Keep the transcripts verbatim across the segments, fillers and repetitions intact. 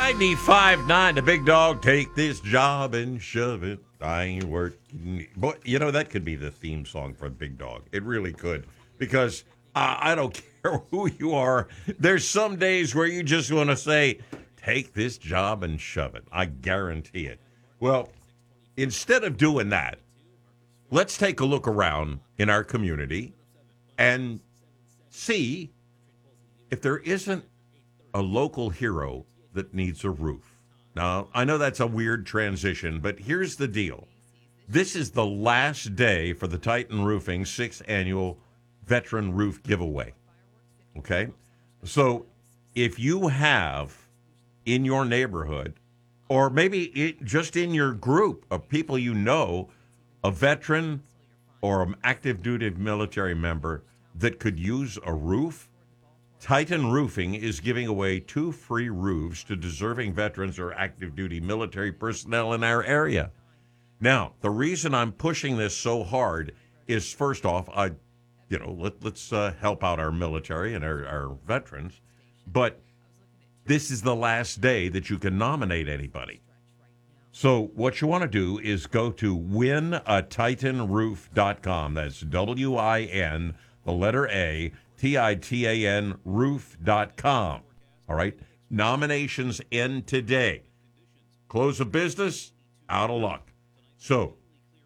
ninety-five nine, the big dog, take this job and shove it. I ain't working. But, you know, that could be the theme song for Big Dog. It really could. Because uh, I don't care who you are. There's some days where you just want to say, take this job and shove it. I guarantee it. Well, instead of doing that, let's take a look around in our community and see if there isn't a local hero that needs a roof. Now, I know that's a weird transition, but here's the deal. This is the last day for the Titan Roofing sixth Annual Veteran Roof Giveaway. Okay? So if you have in your neighborhood, or maybe it, just in your group of people you know, a veteran or an active duty military member that could use a roof, Titan Roofing is giving away two free roofs to deserving veterans or active duty military personnel in our area. Now, the reason I'm pushing this so hard is, first off, I, you know, let, let's uh, help out our military and our, our veterans, but this is the last day that you can nominate anybody. So what you want to do is go to win a titan roof dot com. That's W I N, the letter A, T I T A N, roof dot com. All right? Nominations end today. Close of business, out of luck. So,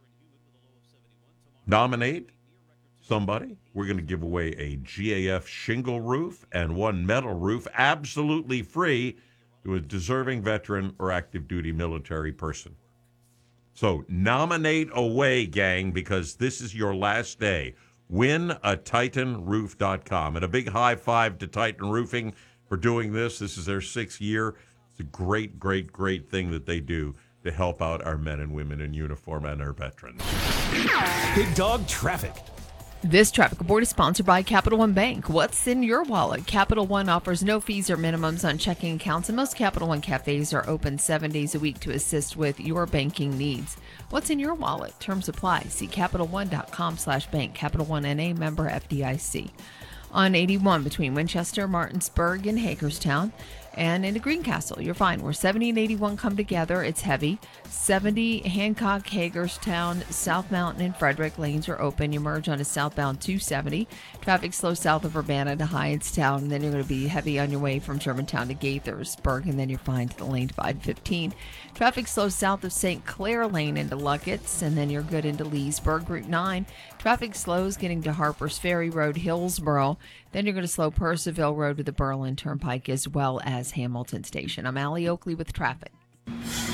nominate somebody. We're going to give away a G A F shingle roof and one metal roof absolutely free to a deserving veteran or active duty military person. So, nominate away, gang, because this is your last day. win a titan roof dot com. And a big high five to Titan Roofing for doing this. This is their sixth year. It's a great, great, great thing that they do to help out our men and women in uniform and our veterans. Big Dog Traffic. This traffic report is sponsored by Capital One Bank. What's in your wallet? Capital One offers no fees or minimums on checking accounts, and most Capital One cafes are open seven days a week to assist with your banking needs. What's in your wallet? Terms apply. See Capital One dot com slash bank. Capital One N A, member F D I C. On eighty-one between Winchester, Martinsburg, and Hagerstown, and into Greencastle, you're fine. Where seventy and eighty-one come together, it's heavy. seventy, Hancock, Hagerstown, South Mountain, and Frederick lanes are open. You merge onto southbound two seventy. Traffic slow south of Urbana to Hyattstown, and then you're going to be heavy on your way from Germantown to Gaithersburg, and then you're fine to the lane divide fifteen. Traffic slow south of Saint Clair Lane into Luckett's, and then you're good into Leesburg. Route nine. Traffic slows getting to Harpers Ferry Road, Hillsboro. Then you're going to slow Percival Road to the Berlin Turnpike as well as Hamilton Station. I'm Allie Oakley with traffic.